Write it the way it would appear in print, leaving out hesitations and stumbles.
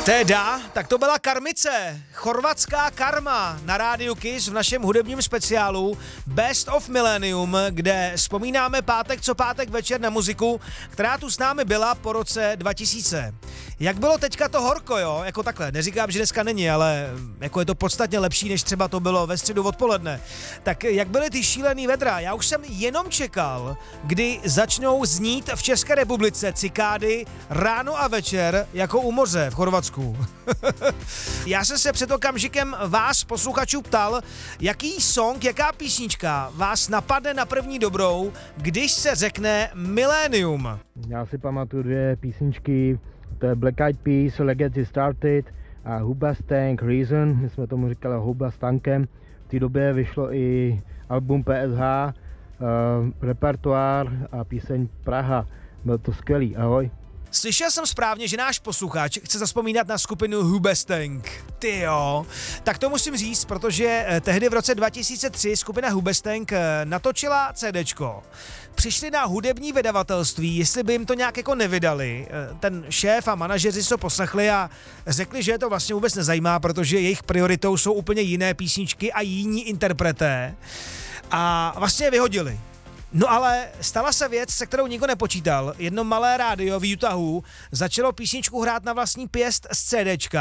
Teda, tak to byla Karmice, chorvatská Karma na rádiu Kiss v našem hudebním speciálu Best of Millennium, kde vzpomínáme pátek co pátek večer na muziku, která tu s námi byla po roce 2000. Jak bylo teďka to horko, jo? Jako takhle, neříkám, že dneska není, ale jako je to podstatně lepší, než třeba to bylo ve středu odpoledne. Tak jak byly ty šílený vedra? Já už jsem jenom čekal, kdy začnou znít v České republice cikády ráno a večer jako u moře v Chorvatsku. Já jsem se před okamžikem vás posluchačů ptal, jaký song, jaká písnička vás napadne na první dobrou, když se řekne milénium. Já si pamatuju dvě písničky, to je Black Eyed Peas, Let's Get It Started a Hoobastank Reason, my jsme tomu říkali Hoobastankem. V té době vyšlo i album PSH, repertoár a píseň Praha. Byl to skvělý, ahoj. Slyšel jsem správně, že náš posluchač chce zazpomínat na skupinu Hoobastank. Tyjo, tak to musím říct, protože tehdy v roce 2003 skupina Hoobastank natočila CDčko. Přišli na hudební vydavatelství, jestli by jim to nějak jako nevydali. Ten šéf a manažeři se to poslechli a řekli, že je to vlastně vůbec nezajímá, protože jejich prioritou jsou úplně jiné písničky a jiní interpreté. A vlastně je vyhodili. No ale stala se věc, se kterou nikdo nepočítal. Jedno malé rádio v Utahu začalo písničku hrát na vlastní pěst z CDčka